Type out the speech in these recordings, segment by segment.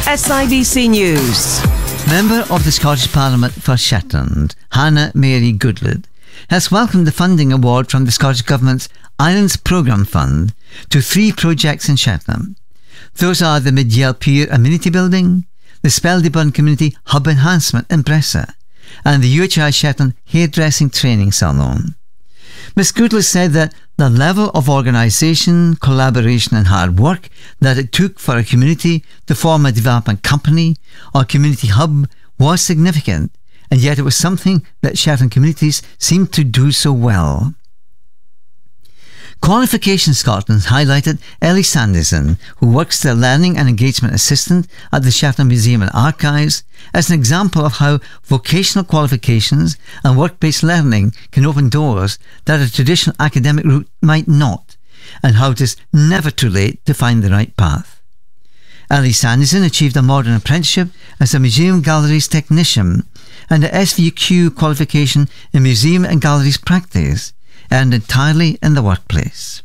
SIBC News. Member of the Scottish Parliament for Shetland, Hannah Mary Goodlett, has welcomed the funding award from the Scottish Government's Islands Programme Fund to 3 projects in Shetland. Those are the Mid-Yell Pier Amenity Building, the Speldyburn Community Hub Enhancement in Bressa, and the UHI Shetland Hairdressing Training Salon. Ms Goodlett said that the level of organisation, collaboration and hard work that it took for a community to form a development company or community hub was significant, and yet it was something that Shetland communities seemed to do so well. Qualification Scotland highlighted Ellie Sanderson, who works as a Learning and Engagement Assistant at the Shetland Museum and Archives, as an example of how vocational qualifications and work-based learning can open doors that a traditional academic route might not, and how it is never too late to find the right path. Ellie Sanderson achieved a modern apprenticeship as a museum galleries technician and a SVQ qualification in museum and galleries practice, earned entirely in the workplace.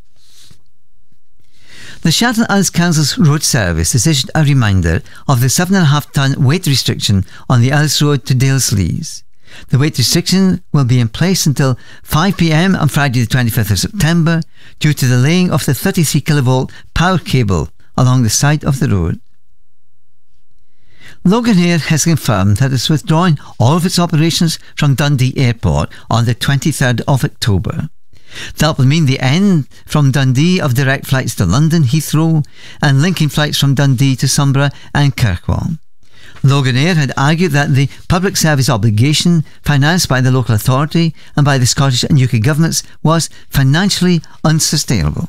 The Shetland Islands Council's road service has issued a reminder of the 7.5 tonne weight restriction on the Ellis Road to Dalesleys. The weight restriction will be in place until 5 p.m. on Friday the 25th of September due to the laying of the 33 kilovolt power cable along the side of the road. Loganair has confirmed that it's withdrawing all of its operations from Dundee Airport on the 23rd of October. That will mean the end from Dundee of direct flights to London, Heathrow, and linking flights from Dundee to Sunborough and Kirkwall. Loganair had argued that the public service obligation, financed by the local authority and by the Scottish and UK governments, was financially unsustainable.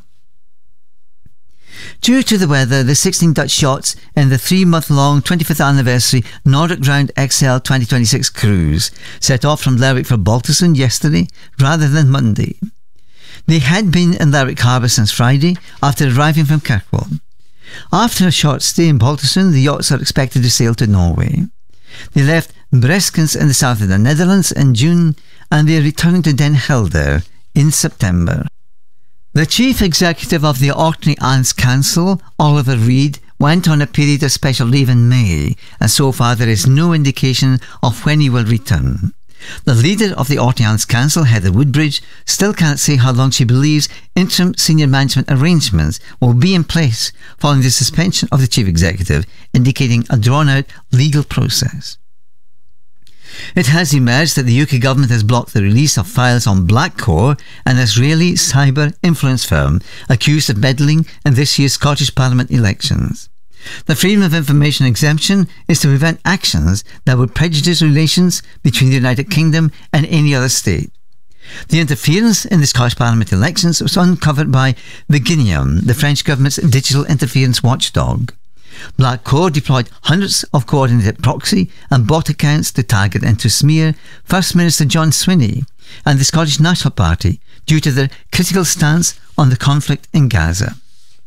Due to the weather, the 16 Dutch yachts in the 3-month-long 25th anniversary Nordic Round XL 2026 cruise set off from Lerwick for Baltusson yesterday rather than Monday. They had been in Lerwick Harbour since Friday after arriving from Kirkwall. After a short stay in Baltusson, the yachts are expected to sail to Norway. They left Breskens in the south of the Netherlands in June, and they are returning to Den Helder in September. The Chief Executive of the Orkney Arts Council, Oliver Reid, went on a period of special leave in May, and so far there is no indication of when he will return. The leader of the Orkney Arts Council, Heather Woodbridge, still can't say how long she believes interim senior management arrangements will be in place following the suspension of the Chief Executive, indicating a drawn-out legal process. It has emerged that the UK government has blocked the release of files on Blackcore, an Israeli cyber influence firm accused of meddling in this year's Scottish Parliament elections. The Freedom of Information exemption is to prevent actions that would prejudice relations between the United Kingdom and any other state. The interference in the Scottish Parliament elections was uncovered by Viginium, the French government's digital interference watchdog. Blackcore deployed hundreds of coordinated proxy and bot accounts to target and to smear First Minister John Swinney and the Scottish National Party due to their critical stance on the conflict in Gaza.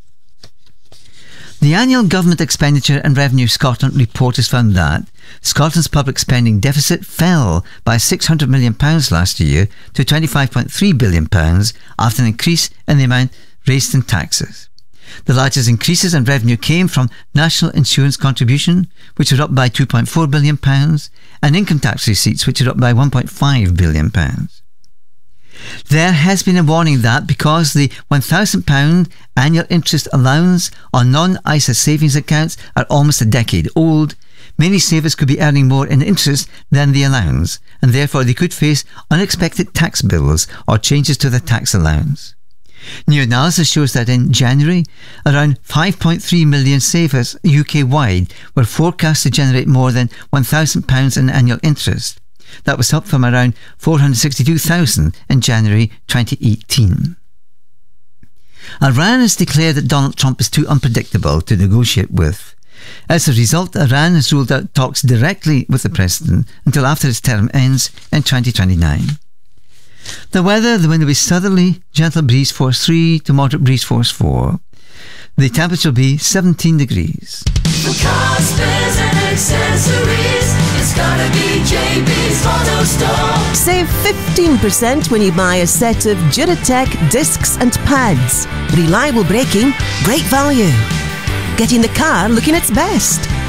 The annual Government Expenditure and Revenue Scotland report has found that Scotland's public spending deficit fell by £600 million last year to £25.3 billion after an increase in the amount raised in taxes. The largest increases in revenue came from national insurance contribution, which are up by £2.4 billion, and income tax receipts, which are up by £1.5 billion. There has been a warning that because the £1,000 annual interest allowance on non-ISA savings accounts are almost a decade old, many savers could be earning more in interest than the allowance, and therefore they could face unexpected tax bills or changes to the tax allowance. New analysis shows that in January, around 5.3 million savers UK-wide were forecast to generate more than £1,000 in annual interest. That was up from around 462,000 in January 2018. Iran has declared that Donald Trump is too unpredictable to negotiate with. As a result, Iran has ruled out talks directly with the president until after his term ends in 2029. The weather, the wind will be southerly, gentle breeze force 3 to moderate breeze force 4. The temperature will be 17 degrees. For car spares and accessories, it's gotta be JB's Auto Store. Save 15% when you buy a set of Duratec discs and pads. Reliable braking, great value. Getting the car looking its best.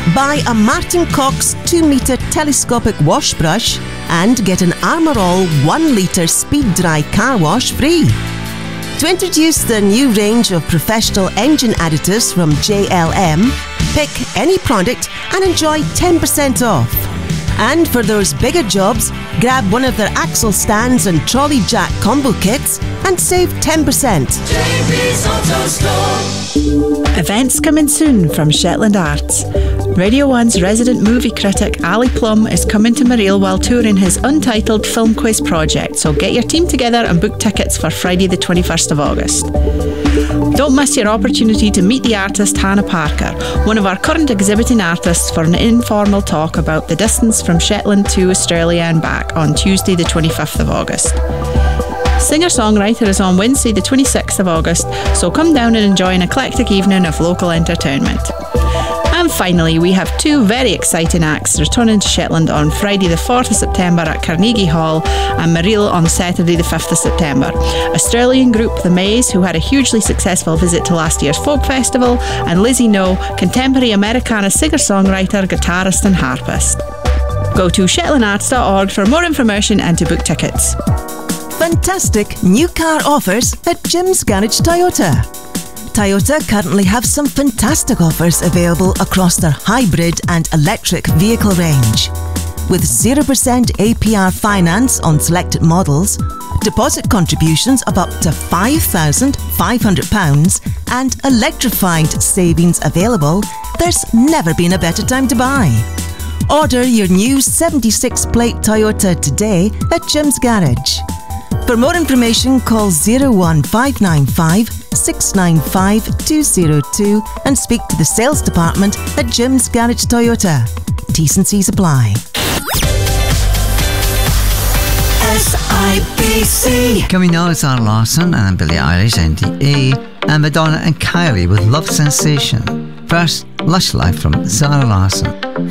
Buy a Martin Cox 2-metre telescopic wash brush and get an Armour All 1-litre speed dry car wash free. To introduce the new range of professional engine additives from JLM, pick any product and enjoy 10% off. And for those bigger jobs, grab one of their axle stands and trolley jack combo kits and save 10%. JB's Auto Store. Events coming soon from Shetland Arts. Radio 1's resident movie critic Ali Plum is coming to Mareel while touring his untitled film quiz project, so get your team together and book tickets for Friday the 21st of August. Don't miss your opportunity to meet the artist Hannah Parker, one of our current exhibiting artists, for an informal talk about the distance from Shetland to Australia and back on Tuesday the 25th of August. Singer-songwriter is on Wednesday the 26th of August, so come down and enjoy an eclectic evening of local entertainment. And finally, we have two very exciting acts returning to Shetland on Friday the 4th of September at Carnegie Hall and Mareel on Saturday the 5th of September. Australian group The Maze, who had a hugely successful visit to last year's folk festival, and Lizzie No, contemporary Americana singer-songwriter, guitarist and harpist. Go to shetlandarts.org for more information and to book tickets. Fantastic new car offers at Jim's Garage Toyota. Toyota currently have some fantastic offers available across their hybrid and electric vehicle range. With 0% APR finance on selected models, deposit contributions of up to £5,500 and electrified savings available, there's never been a better time to buy. Order your new 76-plate Toyota today at Jim's Garage. For more information, call 01595 695 202 and speak to the sales department at Jim's Garage Toyota. T&Cs apply. SIBC. Coming now is Zara Larsson and Billie Eilish, NDA, and Madonna and Kylie with Love Sensation. First, Lush Life from Zara Larsson.